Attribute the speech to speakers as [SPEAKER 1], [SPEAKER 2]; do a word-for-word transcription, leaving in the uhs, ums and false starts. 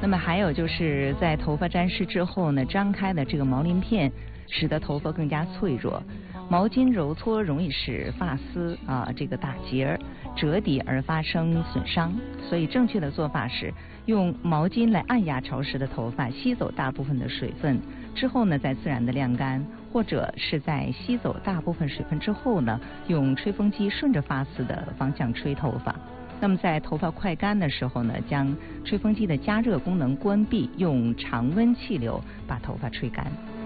[SPEAKER 1] 么还有就是在头发沾湿之后呢，张开的这个毛鳞片，使得头发更加脆弱。毛巾揉搓容易使发丝啊这个打结折抵而发生损伤，所以正确的做法是用毛巾来按压潮湿的头发，吸走大部分的水分之后呢，再自然的晾干，或者是在吸走大部分水分之后呢，用吹风机顺着发丝的方向吹头发。那么在头发快干的时候呢，将吹风机的加热功能关闭，用常温气流把头发吹干。